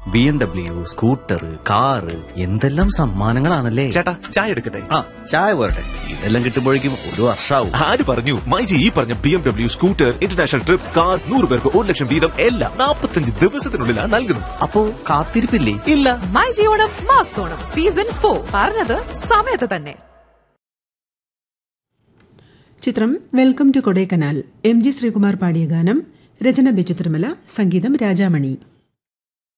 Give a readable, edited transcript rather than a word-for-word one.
BMW, scooter, car, എന്തെല്ലാം സമ്മാനങ്ങളാണല്ലേ. ചേട്ടാ, ചായ എടുക്കട്ടെ? ചായ പോരട്ടെ. ഇതെല്ലാം കിട്ടുമ്പോഴേക്കും ഒരു വർഷാവും. ആര് പറഞ്ഞു? മൈജി ഈ പറഞ്ഞ BMW, scooter, international trip, car, 100 പേർക്ക് 1 ലക്ഷം വീതം എല്ലാം 45 ദിവസത്തിനുള്ളിലാണ് നൽകുന്നത്. അപ്പോ കാത്തിരിപ്പില്ലേ? ഇല്ല. മൈജി ഓണം മാസോണം സീസൺ 4 പറഞ്ഞത് സമയത്ത് തന്നെ. ചിത്രം welcome to Kodaikanal. MG Sreekumar പാടിയ ഗാനം. രചന ബിച്ചു തിരുമല, സംഗീതം രാജാമണി.